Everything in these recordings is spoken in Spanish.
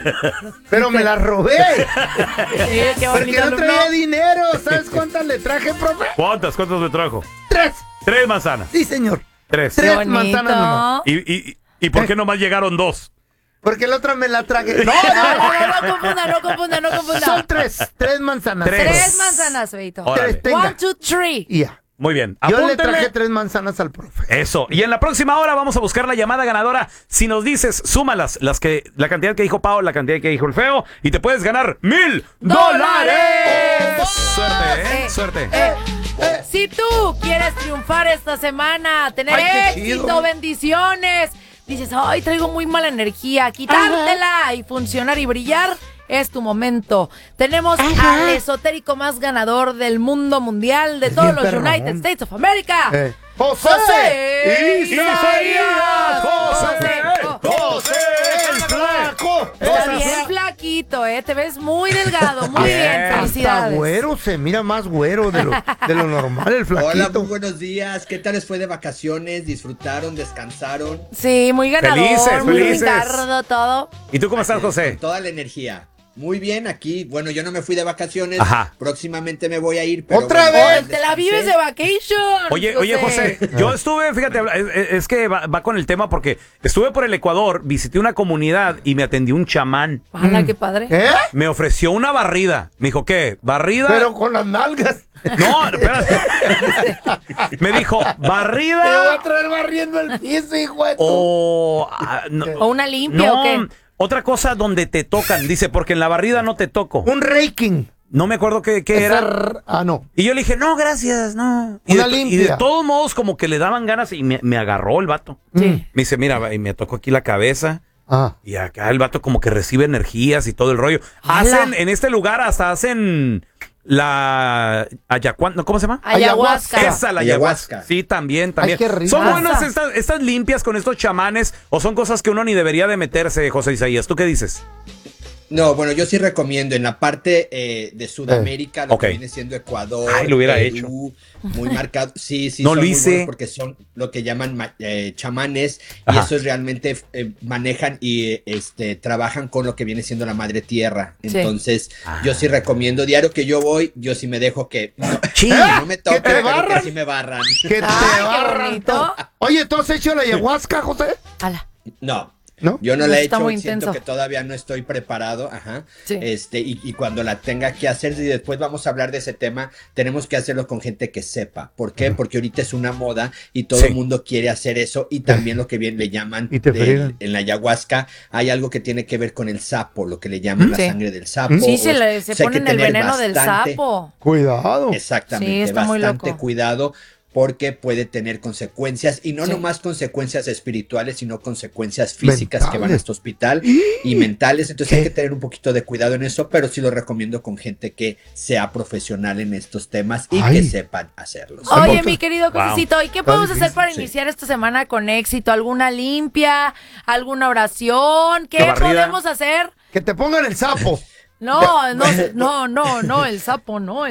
Pero me la robé. Sí, qué Porque bonito no traía dinero. ¿Sabes cuántas le traje, profe? ¿Cuántas me trajo? 3. 3 manzanas. Sí, señor. 3. 3 manzanas nomás. ¿Y por qué nomás llegaron 2? Porque la otra me la tragué. No, No confunda. Son 3 manzanas. 3 manzanas, Feito. Órale. 3, tenga. 1, 2, 3. Ya. Muy bien. Yo le Apúntenle. traje 3 manzanas al profe. Eso. Y en la próxima hora vamos a buscar la llamada ganadora. Si nos dices, súmalas, la cantidad que dijo Pau, la cantidad que dijo el feo, y te puedes ganar $1,000. Suerte, Suerte. Si tú quieres triunfar esta semana, tener Ay, qué éxito, chido. bendiciones, dices, ay, traigo muy mala energía, quitártela y funcionar y brillar, es tu momento. Tenemos al esotérico más ganador del mundo mundial, de todos bien los perrón. United States of America. ¡José! Isaías. ¡José el flaco! Está bien flaquito, te ves muy delgado, muy bien, Hasta felicidades. güero, se mira más güero de lo normal, el flaquito. Hola, muy buenos días. ¿Qué tal les fue de vacaciones? ¿Disfrutaron? ¿Descansaron? Sí, muy ganador, Felices, muy felices. Ricardo, todo. ¿Y tú cómo estás, José? Con toda la energía. Muy bien, aquí. Bueno, yo no me fui de vacaciones. Ajá. próximamente me voy a ir. Pero ¡Otra bueno, vez! Te la vives de vacation. Oye, José, yo estuve, fíjate, es que va con el tema porque estuve por el Ecuador, visité una comunidad y me atendió un chamán. Ojalá, qué padre. ¿Eh? Me ofreció una barrida. Me dijo, ¿qué? ¿Barrida? Pero con las nalgas. No, espérate. Me dijo, Te voy ¿barrida a traer barriendo el piso, hijo de tu... o... no, ¿O una limpia no, o qué? otra cosa donde te tocan. Dice, porque en la barrida no te toco. Un raking. No me acuerdo qué era. No. Y yo le dije, no, gracias, no. Y Una de, limpia. y de todos modos, como que le daban ganas y me agarró el vato. Sí. Me dice, mira, y me tocó aquí la cabeza. Ah. Y acá el vato como que recibe energías y todo el rollo. ¡Hala! Hacen, en este lugar hasta hacen la ayahuasca, ¿cómo se llama? Ayahuasca. Esa, la ayahuasca. Sí, también. Ay, qué rico. ¿Son buenas estas limpias con estos chamanes o son cosas que uno ni debería de meterse, José Isaías? ¿Tú qué dices? No, bueno, yo sí recomiendo en la parte de Sudamérica, lo Ok. que viene siendo Ecuador, Ay, lo hubiera Perú, muy marcado. Sí, No son lo muy hice. buenos porque son lo que llaman chamanes Ajá. y esos realmente manejan y trabajan con lo que viene siendo la madre tierra. Sí. Entonces, yo sí recomiendo, diario que yo voy, yo sí me dejo que Sí. no me toquen, te pero barran? que sí me barran. Que te Ay, qué barran bonito. todo. Oye, ¿tú has hecho la ayahuasca, José? Ala. No. ¿No? Yo no No, la he está hecho, muy siento intenso. que todavía no estoy preparado, ajá. Sí. Y cuando la tenga que hacer, y después vamos a hablar de ese tema, tenemos que hacerlo con gente que sepa. ¿Por qué? Porque ahorita es una moda y todo Sí. el mundo quiere hacer eso y también lo que bien le llaman Y te friegan. en la ayahuasca hay algo que tiene que ver con el sapo, lo que le llaman la Sí. sangre del sapo. Sí, o se hay que ponen el tener veneno del bastante- sapo. Cuidado. Exactamente, Sí, está muy bastante loco. cuidado porque puede tener consecuencias y no Sí. nomás consecuencias espirituales, sino consecuencias físicas que van a Mentales. este hospital y mentales. Entonces hay ¿Qué? que tener un poquito de cuidado en eso, pero sí lo recomiendo con gente que sea profesional en estos temas y Ay. que sepan hacerlos. Oye, Alberto. mi querido Wow. Josecito, ¿y qué podemos hacer para Sí. iniciar esta semana con éxito? ¿Alguna limpia? ¿Alguna oración? ¿Qué ¿La barrida? podemos hacer? Que te pongan el sapo. No, el sapo no.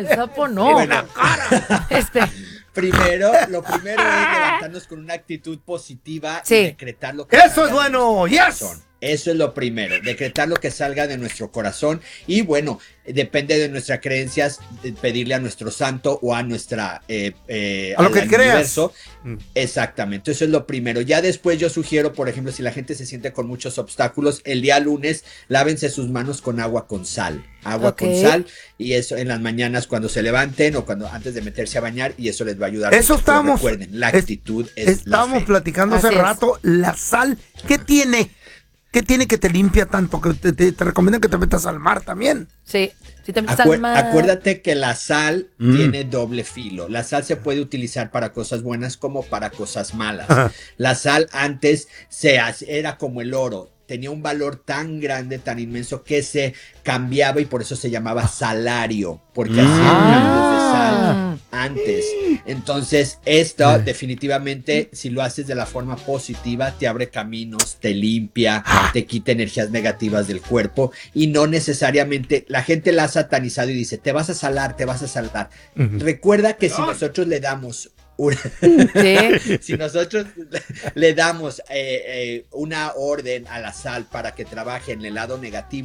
Lo primero es levantarnos con una actitud positiva Sí. y decretar lo que Eso salga es de bueno, nuestro yes. corazón. Eso es lo primero, decretar lo que salga de nuestro corazón y bueno, depende de nuestras creencias, pedirle a nuestro santo o a nuestra A lo que al creas. universo. Exactamente, eso es lo primero. Ya después yo sugiero, por ejemplo, si la gente se siente con muchos obstáculos, el día lunes lávense sus manos con agua con sal. Agua Ok. con sal y eso en las mañanas cuando se levanten o cuando antes de meterse a bañar y eso les va a ayudar. Eso mucho. Pero estábamos. recuerden, la actitud es la Estábamos fe. platicando hace Así es. rato. La sal, ¿qué tiene? ¿Qué tiene que te limpia tanto? Que te recomiendan que te metas al mar también. Sí, si te empiezas mal. Acuérdate que la sal tiene doble filo. La sal se puede utilizar para cosas buenas como para cosas malas. Ajá. La sal antes era como el oro. Tenía un valor tan grande, tan inmenso que se cambiaba y por eso se llamaba salario, porque hacían cambios de sal antes. Entonces, esto definitivamente, si lo haces de la forma positiva, te abre caminos, te limpia, te quita energías negativas del cuerpo y no necesariamente, la gente la ha satanizado y dice, te vas a salar, te vas a salar. Recuerda que si nosotros le damos Sí. si nosotros le damos una orden a la sal para que trabaje en el lado negativo,